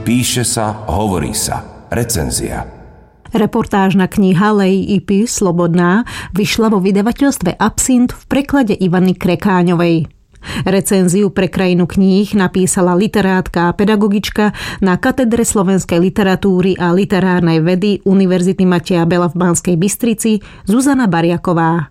Píše sa, hovorí sa. Recenzia. Reportážna kniha Lei Ypi Slobodná vyšla vo vydavateľstve Absint v preklade Ivany Krekáňovej. Recenziu pre Krajinu kníh napísala literátka a pedagogička na katedre slovenskej literatúry a literárnej vedy Univerzity Mateja Bela v Banskej Bystrici Zuzana Bariaková.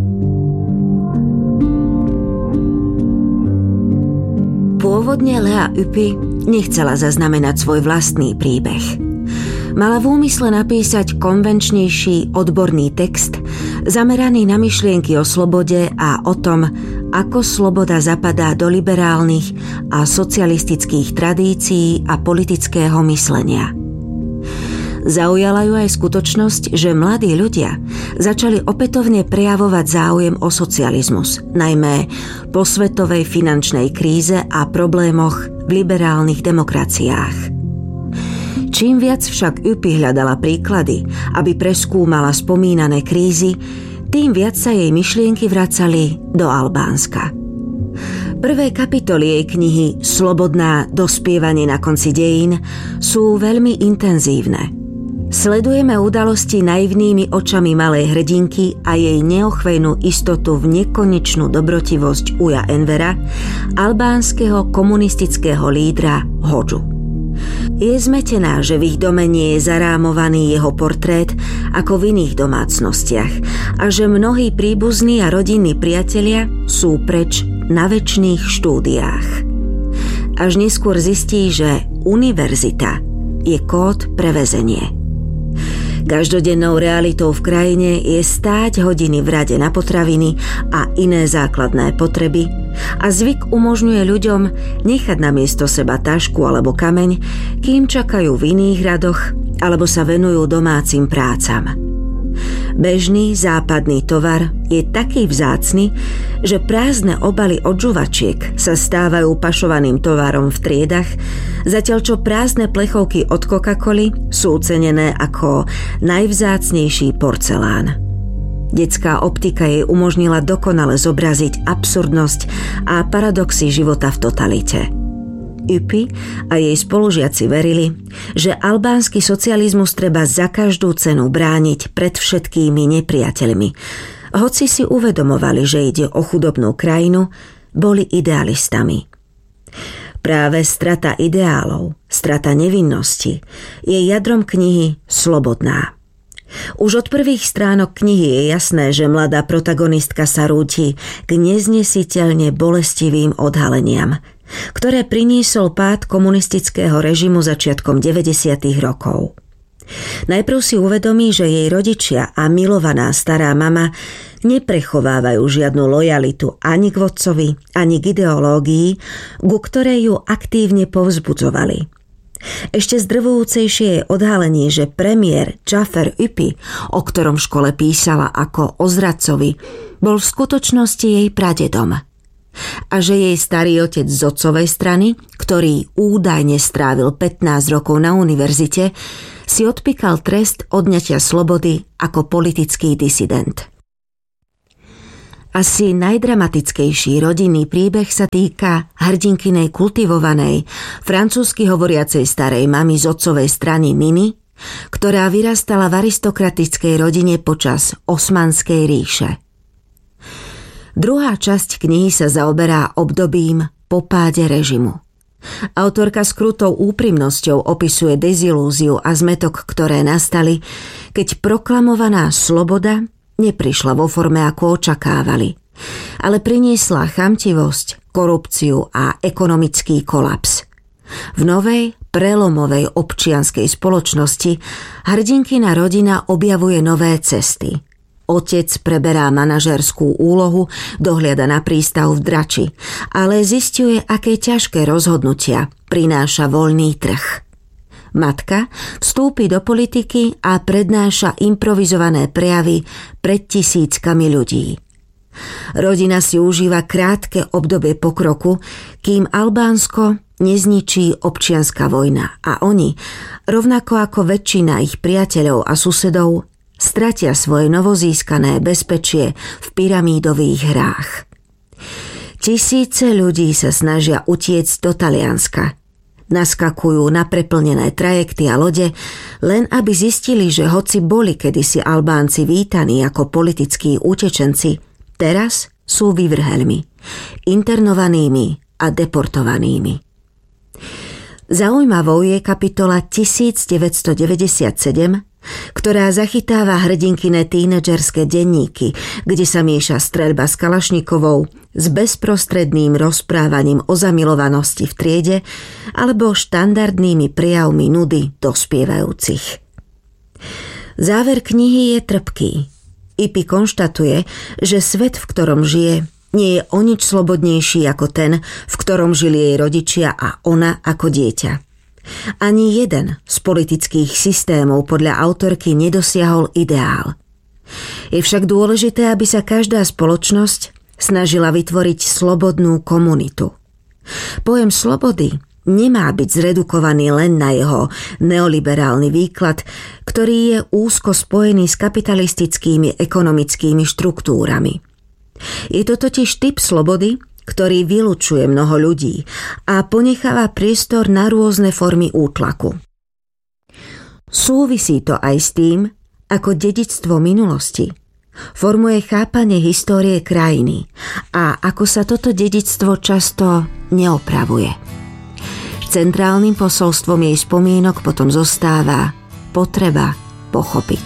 Pôvodne Lea Ypi nechcela zaznamenať svoj vlastný príbeh. Mala v úmysle napísať konvenčnejší odborný text, zameraný na myšlienky o slobode a o tom, ako sloboda zapadá do liberálnych a socialistických tradícií a politického myslenia. Zaujala ju aj skutočnosť, že mladí ľudia začali opätovne prejavovať záujem o socializmus, najmä po svetovej finančnej kríze a problémoch v liberálnych demokraciách. Čím viac však Ypi hľadala príklady, aby preskúmala spomínané krízy, tým viac sa jej myšlienky vracali do Albánska. Prvé kapitoly jej knihy Slobodná dospievanie na konci dejín sú veľmi intenzívne. Sledujeme udalosti naivnými očami malej hrdinky a jej neochvejnú istotu v nekonečnú dobrotivosť Uja Envera, albánskeho komunistického lídra Hodžu. Je zmetená, že v ich dome nie je zarámovaný jeho portrét ako v iných domácnostiach a že mnohí príbuzní a rodinní priatelia sú preč na večných štúdiách. Až neskôr zistí, že univerzita je kód pre väzenie. Každodennou realitou v krajine je stáť hodiny v rade na potraviny a iné základné potreby a zvyk umožňuje ľuďom nechať namiesto seba tašku alebo kameň, kým čakajú v iných radoch alebo sa venujú domácim prácam. Bežný západný tovar je taký vzácny, že prázdne obaly od žuvačiek sa stávajú pašovaným tovarom v triedach, zatiaľ čo prázdne plechovky od Coca-Coly sú cenené ako najvzácnejší porcelán. Detská optika jej umožnila dokonale zobraziť absurdnosť a paradoxy života v totalite. Ypi a jej spolužiaci verili, že albánsky socializmus treba za každú cenu brániť pred všetkými nepriateľmi. Hoci si uvedomovali, že ide o chudobnú krajinu, boli idealistami. Práve strata ideálov, strata nevinnosti je jadrom knihy Slobodná. Už od prvých stránok knihy je jasné, že mladá protagonistka sa rúti k neznesiteľne bolestivým odhaleniam, ktoré priniesol pád komunistického režimu začiatkom 90. rokov. Najprv si uvedomí, že jej rodičia a milovaná stará mama neprechovávajú žiadnu lojalitu ani k vodcovi, ani k ideológii, ku ktorej ju aktívne povzbudzovali. Ešte zdrvujúcejšie je odhalenie, že premiér Džafer Ypi, o ktorom v škole písala ako o zradcovi, bol v skutočnosti jej pradedom. A že jej starý otec z otcovej strany, ktorý údajne strávil 15 rokov na univerzite, si odpíkal trest odňatia slobody ako politický disident. Asi najdramatickejší rodinný príbeh sa týka hrdinkynej kultivovanej, francúzsky hovoriacej starej mamy z otcovej strany Niny, ktorá vyrastala v aristokratickej rodine počas Osmanskej ríše. Druhá časť knihy sa zaoberá obdobím po páde režimu. Autorka s krutou úprimnosťou opisuje dezilúziu a zmätok, ktoré nastali, keď proklamovaná sloboda neprišla vo forme, ako očakávali, ale priniesla chamtivosť, korupciu a ekonomický kolaps. V novej, prelomovej občianskej spoločnosti hrdinkina rodina objavuje nové cesty. Otec preberá manažerskú úlohu, dohliada na prístav v Drači, ale zisťuje, aké ťažké rozhodnutia prináša voľný trh. Matka vstúpi do politiky a prednáša improvizované prejavy pred tisíckami ľudí. Rodina si užíva krátke obdobie pokroku, kým Albánsko nezničí občianska vojna a oni, rovnako ako väčšina ich priateľov a susedov, stratia svoje novozískané bezpečie v pyramídových hrách. Tisíce ľudí sa snažia utiecť do Talianska. naskakujú na preplnené trajekty a lode, len aby zistili, že hoci boli kedysi Albánci vítaní ako politickí utečenci, teraz sú vyvrheľmi, internovanými a deportovanými. Zaujímavou je kapitola 1997, ktorá zachytáva hrdinkyné tínedžerské denníky, kde sa mieša streľba s kalašnikovou s bezprostredným rozprávaním o zamilovanosti v triede alebo štandardnými prejavmi nudy dospievajúcich. Záver knihy je trpký. Ipi konštatuje, že svet, v ktorom žije, nie je o nič slobodnejší ako ten, v ktorom žili jej rodičia a ona ako dieťa. Ani jeden z politických systémov podľa autorky nedosiahol ideál. Je však dôležité, aby sa každá spoločnosť snažila vytvoriť slobodnú komunitu. Pojem slobody nemá byť zredukovaný len na jeho neoliberálny výklad, ktorý je úzko spojený s kapitalistickými ekonomickými štruktúrami. Je to totiž typ slobody, ktorý vylučuje mnoho ľudí a ponecháva priestor na rôzne formy útlaku. Súvisí to aj s tým, ako dedičstvo minulosti formuje chápanie histórie krajiny a ako sa toto dedičstvo často neopravuje. Centrálnym posolstvom jej spomienok potom zostáva potreba pochopiť.